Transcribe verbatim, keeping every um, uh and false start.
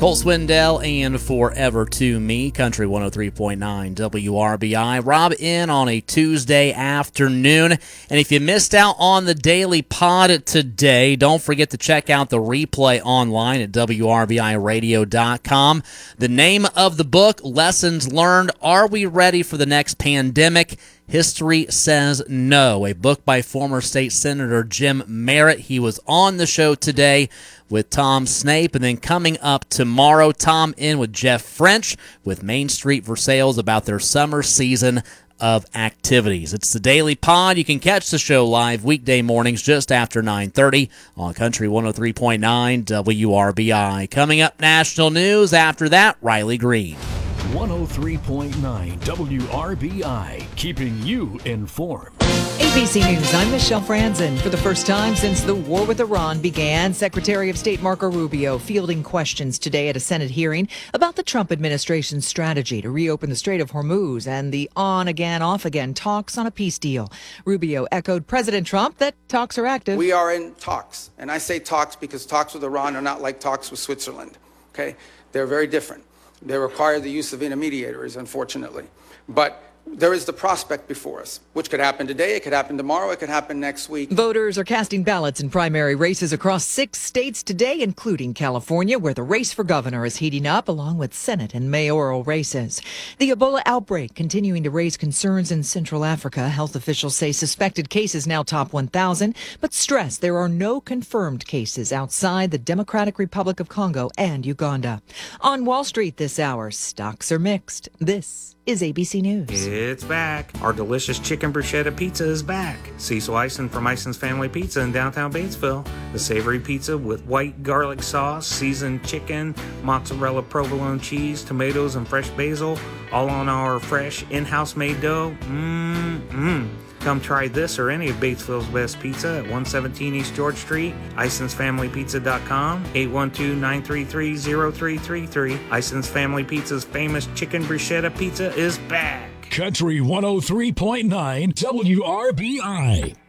Cole Swindell and Forever to Me, Country one oh three point nine W R B I. Rob in on a Tuesday afternoon. And if you missed out on the daily pod today, don't forget to check out the replay online at W R B I radio dot com. The name of the book, Lessons Learned, Are We Ready for the Next Pandemic? History Says No, a book by former state senator Jim Merritt. He was on the show today with Tom Snape, and then coming up tomorrow, Tom in with Jeff French with Main Street for Sales about their summer season of activities. It's the Daily Pod. You can catch the show live weekday mornings just after nine thirty on Country one oh three point nine W R B I. Coming up, national news. After that, Riley Green. one oh three point nine W R B I, keeping you informed. A B C News, I'm Michelle Franzen. For the first time since the war with Iran began, Secretary of State Marco Rubio fielding questions today at a Senate hearing about the Trump administration's strategy to reopen the Strait of Hormuz and the on-again, off-again talks on a peace deal. Rubio echoed President Trump that talks are active. We are in talks, and I say talks because talks with Iran are not like talks with Switzerland, okay? They're very different. They require the use of intermediaries, unfortunately. But there is the prospect before us, which could happen today, it could happen tomorrow, it could happen next week. Voters are casting ballots in primary races across six states today, including California, where the race for governor is heating up, along with Senate and mayoral races. The Ebola outbreak continuing to raise concerns in Central Africa. Health officials say suspected cases now top one thousand, but stress there are no confirmed cases outside the Democratic Republic of Congo and Uganda. On Wall Street this hour, stocks are mixed. This is A B C News. It's back. Our delicious chicken bruschetta pizza is back. Cecil Eisen from Eisen's Family Pizza in downtown Batesville. The savory pizza with white garlic sauce, seasoned chicken, mozzarella provolone cheese, tomatoes, and fresh basil, all on our fresh in-house made dough. Mmm-mmm. Come try this or any of Batesville's best pizza at one seventeen East George Street, Isons Family Pizza dot com, eight one two, nine three three, zero three three three. Isons Family Pizza's famous chicken bruschetta pizza is back. Country one oh three point nine W R B I.